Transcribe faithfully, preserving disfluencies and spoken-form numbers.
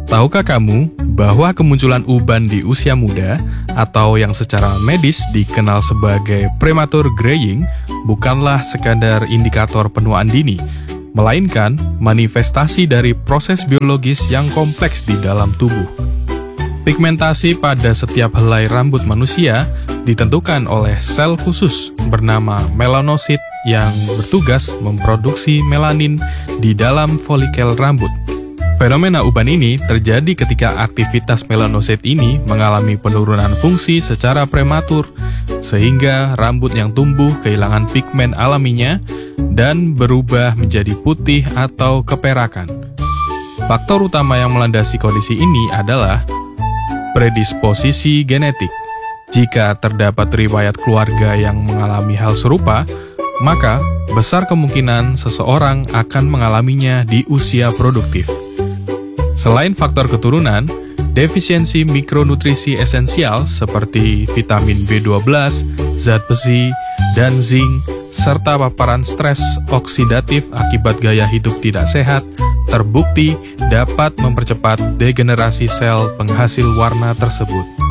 Tahukah kamu bahwa kemunculan uban di usia muda atau yang secara medis dikenal sebagai premature graying bukanlah sekadar indikator penuaan dini, melainkan manifestasi dari proses biologis yang kompleks di dalam tubuh. Pigmentasi pada setiap helai rambut manusia ditentukan oleh sel khusus bernama melanosit yang bertugas memproduksi melanin di dalam folikel rambut. Fenomena uban ini terjadi ketika aktivitas melanosit ini mengalami penurunan fungsi secara prematur, sehingga rambut yang tumbuh kehilangan pigmen alaminya dan berubah menjadi putih atau keperakan. Faktor utama yang melandasi kondisi ini adalah predisposisi genetik. Jika terdapat riwayat keluarga yang mengalami hal serupa, maka besar kemungkinan seseorang akan mengalaminya di usia produktif. Selain faktor keturunan, defisiensi mikronutrisi esensial seperti vitamin B dua belas, zat besi, dan zinc, serta paparan stres oksidatif akibat gaya hidup tidak sehat, terbukti dapat mempercepat degenerasi sel penghasil warna tersebut.